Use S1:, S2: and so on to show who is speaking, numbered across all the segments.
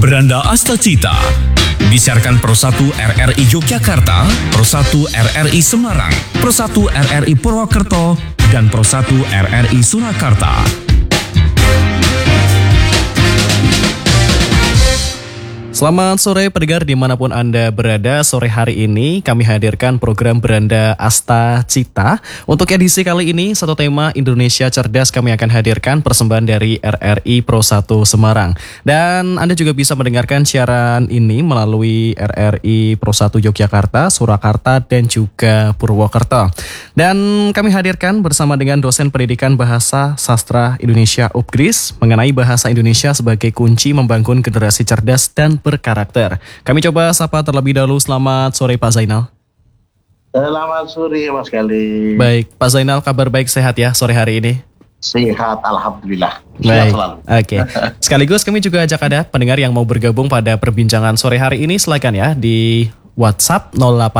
S1: Beranda Astacita. Disiarkan Pro 1 RRI Yogyakarta, Pro 1 RRI Semarang, Pro 1 RRI Purwokerto, dan Pro 1 RRI Surakarta.
S2: Selamat sore pendengar dimanapun Anda berada. Sore hari ini kami hadirkan program Beranda Astacita. Untuk edisi kali ini satu tema Indonesia Cerdas kami akan hadirkan persembahan dari RRI Pro 1 Semarang. Dan Anda juga bisa mendengarkan siaran ini melalui RRI Pro 1 Yogyakarta, Surakarta, dan juga Purwokerto. Dan kami hadirkan bersama dengan dosen pendidikan Bahasa Sastra Indonesia UPGRIS mengenai bahasa Indonesia sebagai kunci membangun generasi cerdas dan berkarakter. Kami coba sapa terlebih dahulu. Selamat sore Pak Zainal.
S3: Selamat sore Mas Gali.
S2: Baik, Pak Zainal, kabar baik, sehat ya sore hari ini?
S3: Sehat, alhamdulillah.
S2: Baik, oke. Sekaligus kami juga ajak ada pendengar yang mau bergabung pada perbincangan sore hari ini, silakan ya di WhatsApp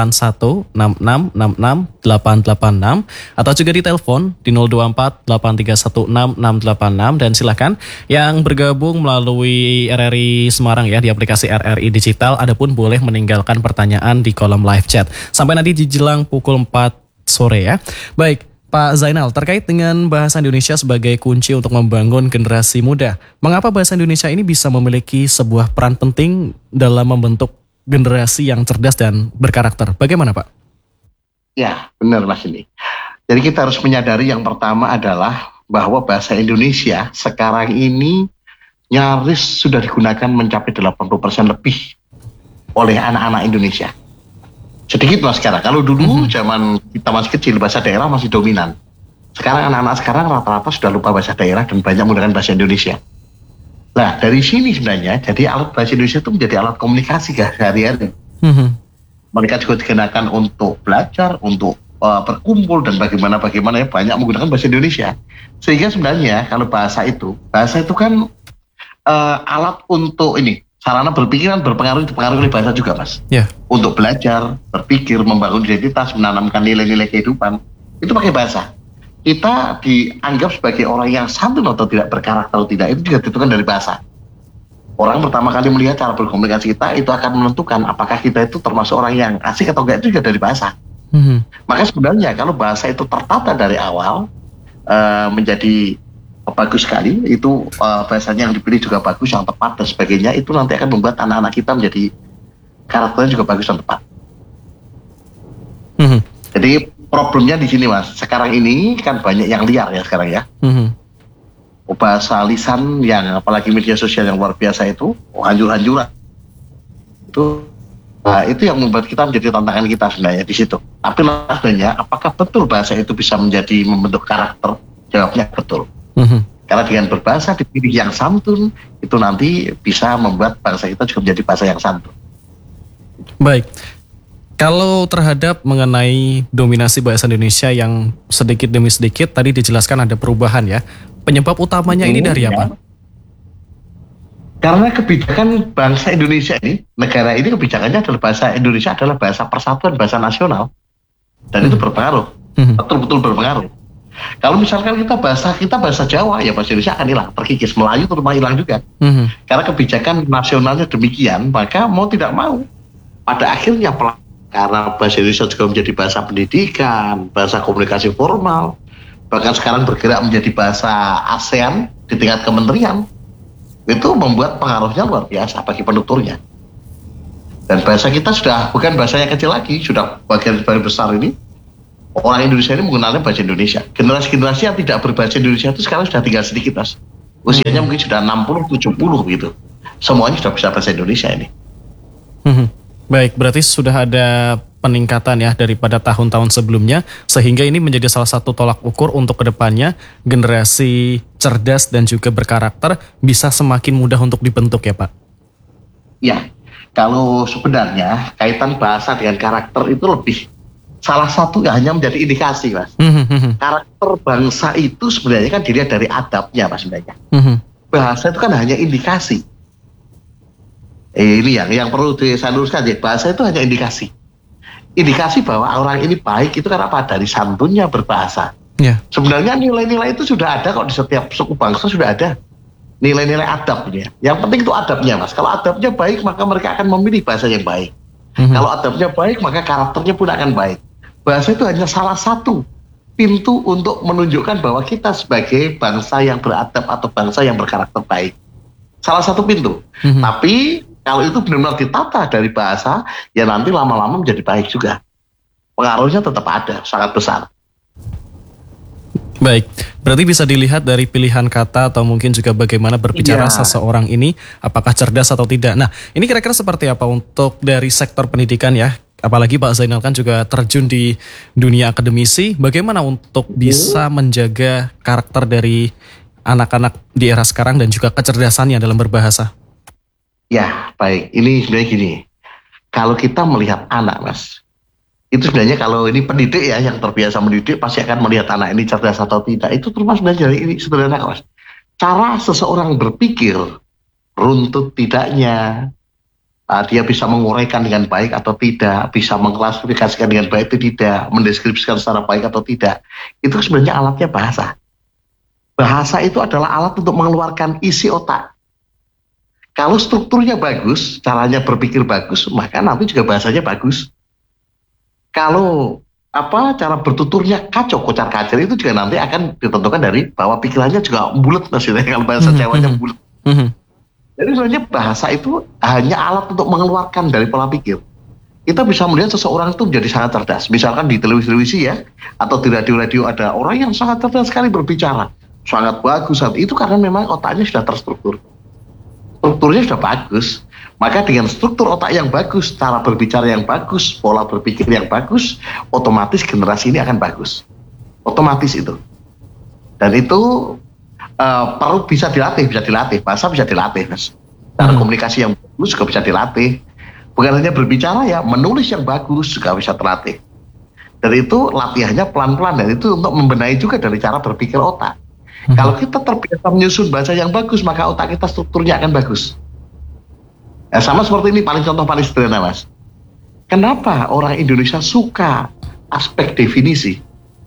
S2: 08166668886 atau juga di telepon di 02483166686 dan silakan yang bergabung melalui RRI Semarang ya di aplikasi RRI Digital, adapun boleh meninggalkan pertanyaan di kolom live chat sampai nanti di jelang pukul 4 sore ya. Baik, Pak Zainal, terkait dengan bahasa Indonesia sebagai kunci untuk membangun generasi muda, mengapa bahasa Indonesia ini bisa memiliki sebuah peran penting dalam membentuk generasi yang cerdas dan berkarakter? Bagaimana Pak?
S3: Ya, benar Mas ini. Jadi kita harus menyadari yang pertama adalah bahwa bahasa Indonesia sekarang ini nyaris sudah digunakan mencapai 80% lebih oleh anak-anak Indonesia. Sedikit Mas sekarang. Kalau dulu zaman kita masih kecil bahasa daerah masih dominan. Sekarang anak-anak sekarang rata-rata sudah lupa bahasa daerah dan banyak menggunakan bahasa Indonesia. Nah, dari sini sebenarnya, jadi alat bahasa Indonesia itu menjadi alat komunikasi sehari-hari. Mereka juga digunakan untuk belajar, untuk berkumpul, dan bagaimana ya banyak menggunakan bahasa Indonesia. Sehingga sebenarnya kalau bahasa itu kan alat untuk ini, sarana berpikiran dipengaruhi oleh bahasa juga Mas.
S2: Yeah.
S3: Untuk belajar, berpikir, membangun identitas, menanamkan nilai-nilai kehidupan, itu pakai bahasa. Kita dianggap sebagai orang yang santun atau tidak, berkarakter atau tidak, itu juga ditentukan dari bahasa. Orang pertama kali melihat cara berkomunikasi kita, itu akan menentukan apakah kita itu termasuk orang yang asik atau enggak, itu juga dari bahasa. Maka sebenarnya kalau bahasa itu tertata dari awal, menjadi bagus sekali, itu bahasanya yang dipilih juga bagus, yang tepat dan sebagainya, itu nanti akan membuat anak-anak kita menjadi karakternya juga bagus dan tepat. Jadi problemnya di sini Mas, sekarang ini kan banyak yang liar ya sekarang ya. Bahasa lisan yang apalagi media sosial yang luar biasa itu, hancur-hancuran. Itu yang membuat kita menjadi tantangan kita sebenarnya di situ. Tapi sebenarnya apakah betul bahasa itu bisa membentuk karakter? Jawabnya betul. Karena dengan berbahasa dipilih yang santun, itu nanti bisa membuat bangsa kita juga menjadi bahasa yang santun.
S2: Baik. Kalau terhadap mengenai dominasi bahasa Indonesia yang sedikit demi sedikit, tadi dijelaskan ada perubahan ya. Penyebab utamanya ini dari apa?
S3: Karena kebijakan bangsa Indonesia ini, negara ini kebijakannya adalah bahasa Indonesia adalah bahasa persatuan, bahasa nasional. Dan itu berpengaruh, betul-betul berpengaruh. Kalau misalkan kita bahasa Jawa, ya bahasa Indonesia akan hilang, terkikis. Melayu terutama hilang juga. Karena kebijakan nasionalnya demikian, maka mau tidak mau, pada akhirnya karena bahasa Indonesia juga menjadi bahasa pendidikan, bahasa komunikasi formal, bahkan sekarang bergerak menjadi bahasa ASEAN di tingkat kementerian, itu membuat pengaruhnya luar biasa bagi penuturnya. Dan bahasa kita sudah bukan bahasa yang kecil lagi, sudah bagian besar ini, orang Indonesia ini menggunakan bahasa Indonesia. Generasi-generasi yang tidak berbahasa Indonesia itu sekarang sudah tinggal sedikit Mas. Usianya mungkin sudah 60-70 gitu. Semuanya sudah bisa bahasa Indonesia ini.
S2: Baik, berarti sudah ada peningkatan ya daripada tahun-tahun sebelumnya, sehingga ini menjadi salah satu tolak ukur untuk kedepannya generasi cerdas dan juga berkarakter bisa semakin mudah untuk dibentuk ya Pak?
S3: Ya, kalau sebenarnya kaitan bahasa dengan karakter itu lebih salah satu hanya menjadi indikasi Mas. Karakter bangsa itu sebenarnya kan dilihat dari adabnya Mas sebenarnya. Bahasa itu kan hanya indikasi. Ini yang perlu saya luruskan ya, bahasa itu hanya indikasi. Indikasi bahwa orang ini baik itu kan apa? Dari santunnya berbahasa. Sebenarnya nilai-nilai itu sudah ada kok di setiap suku bangsa, sudah ada. nilai-nilai adabnya. Yang penting itu adabnya, Mas. Kalau adabnya baik, maka mereka akan memilih bahasa yang baik. Kalau adabnya baik, maka karakternya pun akan baik. Bahasa itu hanya salah satu pintu untuk menunjukkan bahwa kita sebagai bangsa yang beradab atau bangsa yang berkarakter baik. Salah satu pintu. Tapi kalau itu benar-benar ditata dari bahasa, ya nanti lama-lama menjadi baik juga. Pengaruhnya tetap ada, sangat besar.
S2: Baik, berarti bisa dilihat dari pilihan kata atau mungkin juga bagaimana berbicara seseorang ini, apakah cerdas atau tidak. Nah, ini kira-kira seperti apa untuk dari sektor pendidikan ya? Apalagi Pak Zainal kan juga terjun di dunia akademisi. Bagaimana untuk bisa menjaga karakter dari anak-anak di era sekarang dan juga kecerdasannya dalam berbahasa?
S3: Ya, baik. Ini sebenarnya gini. Kalau kita melihat anak, Mas, itu sebenarnya kalau ini pendidik ya yang terbiasa mendidik pasti akan melihat anak ini cerdas atau tidak. Itu terus sebenarnya ini sebenarnya, Mas. Cara seseorang berpikir, runtut tidaknya, dia bisa menguraikan dengan baik atau tidak, bisa mengklasifikasikan dengan baik atau tidak, mendeskripsikan secara baik atau tidak. Itu sebenarnya alatnya bahasa. Bahasa itu adalah alat untuk mengeluarkan isi otak. Kalau strukturnya bagus, caranya berpikir bagus, maka nanti juga bahasanya bagus. Kalau cara bertuturnya kacau, kocar-kacir, itu juga nanti akan ditentukan dari bahwa pikirannya juga bulat, maksudnya kalau bahasa Jawanya bulat. Jadi sebenarnya bahasa itu hanya alat untuk mengeluarkan dari pola pikir. Kita bisa melihat seseorang itu menjadi sangat cerdas. Misalkan di televisi ya, atau di radio-radio ada orang yang sangat cerdas sekali berbicara, sangat bagus. Itu karena memang otaknya sudah terstruktur. Strukturnya sudah bagus. Maka dengan struktur otak yang bagus, cara berbicara yang bagus, pola berpikir yang bagus, otomatis generasi ini akan bagus. Otomatis itu. Dan itu perlu bisa dilatih. Bahasa bisa dilatih, Mas. Cara komunikasi yang bagus juga bisa dilatih. Bukan hanya berbicara ya, menulis yang bagus juga bisa terlatih. Dan itu latihannya pelan-pelan, dan itu untuk membenahi juga dari cara berpikir otak. Kalau kita terbiasa menyusun bahasa yang bagus, maka otak kita strukturnya akan bagus. Ya, sama seperti ini, contoh paling sederhana, Mas. Kenapa orang Indonesia suka aspek definisi?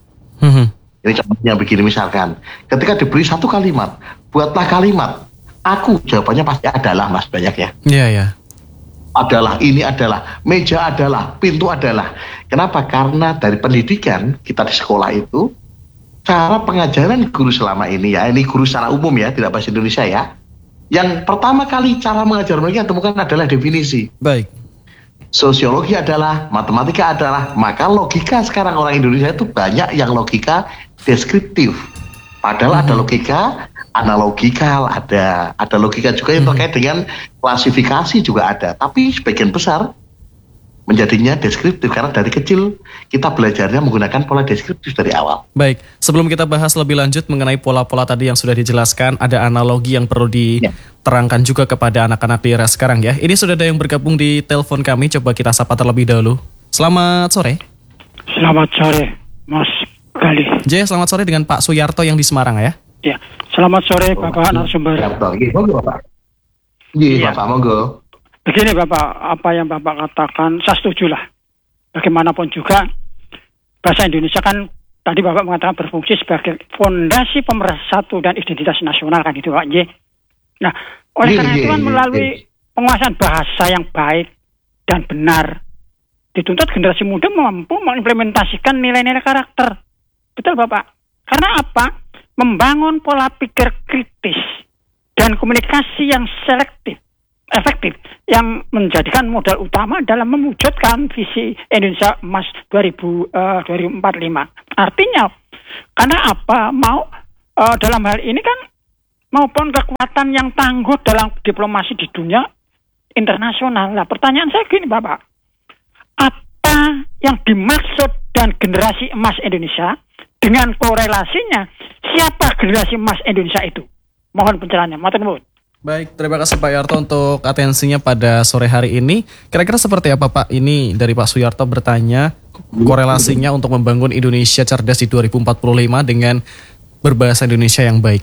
S3: Ini contohnya begini, misalkan ketika diberi satu kalimat, buatlah kalimat aku, jawabannya pasti adalah, Mas, banyak ya.
S2: Iya.
S3: Adalah, ini adalah, meja adalah, pintu adalah. Kenapa? Karena dari pendidikan kita di sekolah itu, cara pengajaran guru selama ini ya, ini guru secara umum ya, tidak bahasa Indonesia ya, yang pertama kali cara mengajar mereka temukan adalah definisi.
S2: Baik.
S3: Sosiologi adalah, matematika adalah, maka logika sekarang orang Indonesia itu banyak yang logika deskriptif. Padahal ada logika analogikal, ada logika juga yang terkait dengan klasifikasi juga ada. Tapi sebagian besar menjadinya deskriptif karena dari kecil kita belajarnya menggunakan pola deskriptif dari awal.
S2: Baik, sebelum kita bahas lebih lanjut mengenai pola-pola tadi yang sudah dijelaskan, ada analogi yang perlu diterangkan juga kepada anak-anak di era sekarang ya. Ini sudah ada yang bergabung di telepon kami, coba kita sapa terlebih dahulu. Selamat sore.
S4: Selamat sore, Mas Gali.
S2: Selamat sore dengan Pak Suyarto yang di Semarang ya.
S4: Ya, selamat sore Bapak narasumber.
S3: Monggo Bapak. Iya, Bapak, monggo.
S4: Begini Bapak, apa yang Bapak katakan, saya setuju lah. Bagaimanapun juga, bahasa Indonesia kan, tadi Bapak mengatakan berfungsi sebagai fondasi pemersatu dan identitas nasional kan itu Pak. Nah, oleh karena itu kan melalui penguasaan bahasa yang baik dan benar, dituntut generasi muda mampu mengimplementasikan nilai-nilai karakter. Betul Bapak? Karena apa? Membangun pola pikir kritis dan komunikasi yang selektif, efektif, yang menjadikan modal utama dalam mewujudkan visi Indonesia Emas 2045. Artinya, karena apa? Dalam hal ini kan maupun kekuatan yang tangguh dalam diplomasi di dunia internasional. Nah, pertanyaan saya gini, Bapak. Apa yang dimaksud dan generasi emas Indonesia dengan korelasinya siapa generasi emas Indonesia itu? Mohon pencerahannya. Matur nuwun.
S2: Baik, terima kasih Pak Yarto untuk atensinya pada sore hari ini. Kira-kira seperti apa Pak? Ini dari Pak Suyarto bertanya korelasinya untuk membangun Indonesia cerdas di 2045 dengan berbahasa Indonesia yang baik.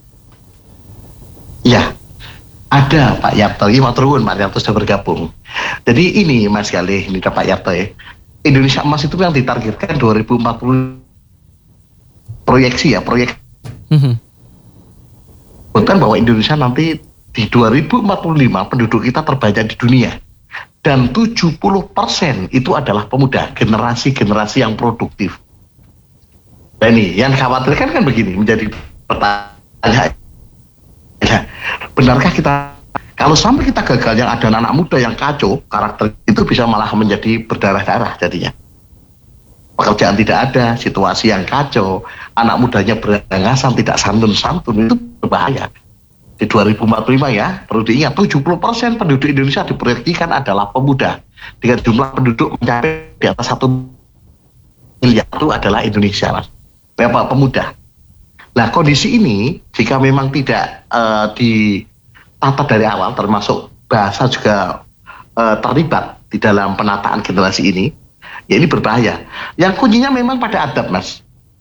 S3: Ya, ada Pak Yarto. Ini matur nuwun, Pak Yarto sudah bergabung. Jadi ini Mas Galih, ini Pak Yarto ya. Indonesia emas itu yang ditargetkan 2040 proyeksi ya, Bahkan bahwa Indonesia nanti di 2045 penduduk kita terbanyak di dunia. Dan 70% itu adalah pemuda, generasi-generasi yang produktif. Nah ini, yang khawatirkan kan begini, menjadi pertanyaan. Ya, benarkah kita, kalau sampai kita gagal yang ada anak muda yang kacau, karakter itu bisa malah menjadi berdarah-darah jadinya. Pekerjaan tidak ada, situasi yang kacau, anak mudanya berangasan, tidak santun-santun, itu berbahaya. Di 2045 ya, perlu diingat 70% penduduk Indonesia diproyeksikan adalah pemuda. Dengan jumlah penduduk mencapai di atas 1 miliar itu adalah Indonesia, Mas. Berapa pemuda? Nah, kondisi ini jika memang tidak ditata dari awal, termasuk bahasa juga terlibat di dalam penataan generasi ini, ya ini berbahaya. Yang kuncinya memang pada adab, Mas.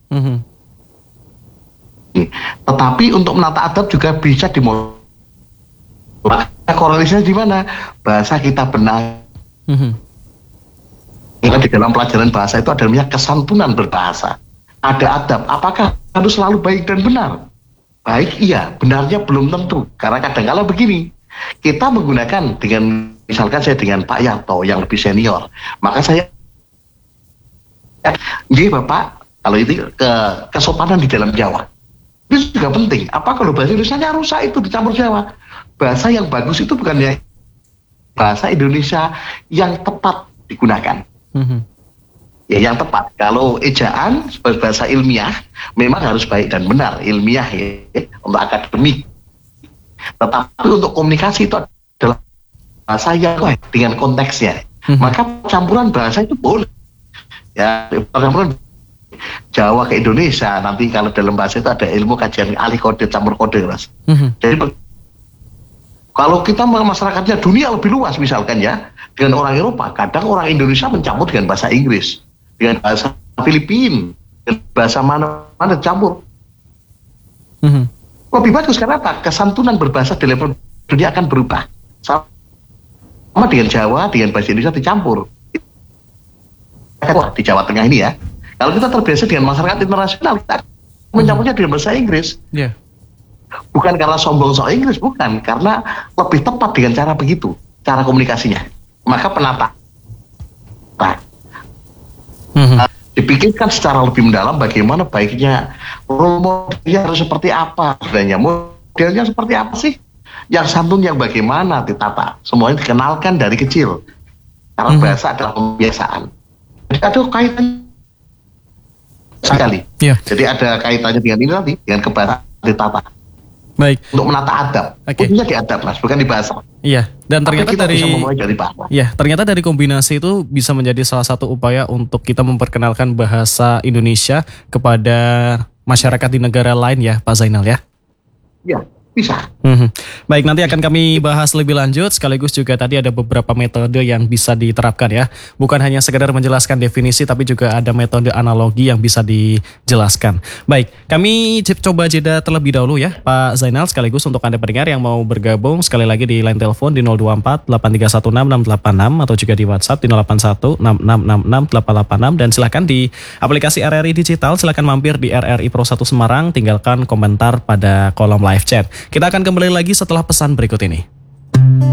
S3: Tetapi untuk menata adab juga bisa dimulai. Korelasinya di mana? Bahasa kita benar. Di dalam pelajaran bahasa itu ada namanya kesantunan berbahasa. Ada adab. Apakah harus selalu baik dan benar? Baik iya, benarnya belum tentu. Karena kadang-kala begini, kita menggunakan dengan, misalkan saya dengan Pak Yanto yang lebih senior, maka saya, Bapak, kalau itu kesopanan di dalam Jawa. Itu juga penting. Apa kalau bahasa Indonesia rusak itu dicampur Jawa? Bahasa yang bagus itu bukannya bahasa Indonesia yang tepat digunakan. Ya, yang tepat. Kalau ejaan sebagai bahasa ilmiah memang harus baik dan benar, ilmiah ya, untuk akademik. Tetapi untuk komunikasi itu adalah bahasa yang baik dengan konteksnya. Maka campuran bahasa itu boleh. Ya, campuran Jawa ke Indonesia, nanti kalau dalam bahasa itu ada ilmu kajian alih kode, campur kode, Mas. Jadi kalau kita masyarakatnya dunia lebih luas misalkan ya, dengan orang Eropa, kadang orang Indonesia mencampur dengan bahasa Inggris, dengan bahasa Filipina, dengan bahasa mana campur. Lebih bagus karena apa? Kesantunan berbahasa di level dunia akan berubah. Sama dengan Jawa, dengan bahasa Indonesia dicampur. Di Jawa Tengah ini ya. Kalau kita terbiasa dengan masyarakat internasional, kita mencampurnya dengan bahasa Inggris. Bukan karena sombong soal Inggris, bukan. Karena lebih tepat dengan cara begitu, cara komunikasinya. Maka penata. Dipikirkan secara lebih mendalam bagaimana baiknya role modelnya harus seperti apa sebenarnya. Modelnya seperti apa sih? Yang santun yang bagaimana ditata. Semuanya dikenalkan dari kecil. Karena bahasa adalah pembiasaan. Jadi ada kaitannya sekali. Jadi ada kaitannya dengan ini nanti, dengan kebahasaan ditata.
S2: Baik.
S3: Untuk menata adab. Kuncinya di adab, Mas, bukan di bahasa.
S2: Iya. Dan ternyata
S3: kita bisa memulai dari bahasa.
S2: Iya, ternyata dari kombinasi itu bisa menjadi salah satu upaya untuk kita memperkenalkan bahasa Indonesia kepada masyarakat di negara lain ya, Pak Zainal ya.
S3: Iya, bisa.
S2: Baik, nanti akan kami bahas lebih lanjut, sekaligus juga tadi ada beberapa metode yang bisa diterapkan ya. Bukan hanya sekedar menjelaskan definisi, tapi juga ada metode analogi yang bisa dijelaskan. Baik, kami coba jeda terlebih dahulu ya, Pak Zainal, sekaligus untuk Anda pendengar yang mau bergabung, sekali lagi di line telepon di 024 8316 686 atau juga di WhatsApp di 081 6666 886, dan silakan di aplikasi RRI Digital, silakan mampir di RRI Pro 1 Semarang, tinggalkan komentar pada kolom live chat. Kita akan kembali lagi setelah pesan berikut ini.